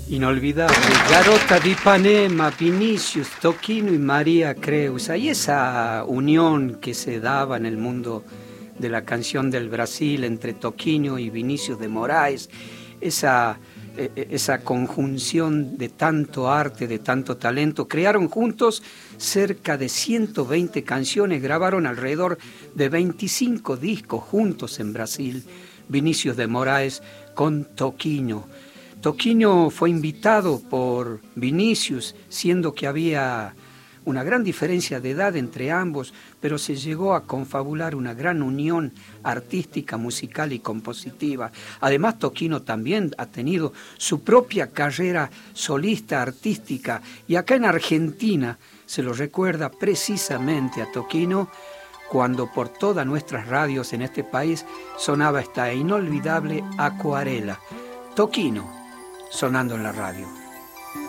Inolvidable, Garota di Ipanema, Vinicius, Tocchino y María Creusa. Y esa unión que se daba en el mundo de la canción del Brasil entre Tocchino y Vinicius de Moraes, esa conjunción de tanto arte, de tanto talento, crearon juntos cerca de 120 canciones, grabaron alrededor de 25 discos juntos en Brasil, Vinicius de Moraes con Tocchino. Tocchino fue invitado por Vinicius, siendo que había una gran diferencia de edad entre ambos, pero se llegó a confabular una gran unión artística, musical y compositiva. Además, Tocchino también ha tenido su propia carrera solista artística, y acá en Argentina se lo recuerda precisamente a Tocchino cuando por todas nuestras radios en este país sonaba esta inolvidable Acuarela. Tocchino, sonando en la radio.